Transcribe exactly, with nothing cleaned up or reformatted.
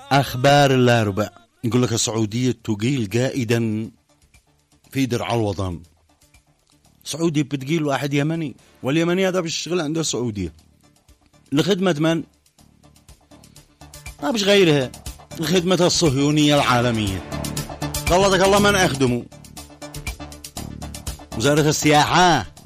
أخبار الأربع يقول لك السعودية تقيل قائدا في درع الوطن. سعودي بتقيل واحد يمني، واليمني هذا بيشتغل عند السعودية لخدمة من؟ ما بش غيرها، لخدمة الصهيونية العالمية. غلطك الله من أخدمه. وزارة السياحة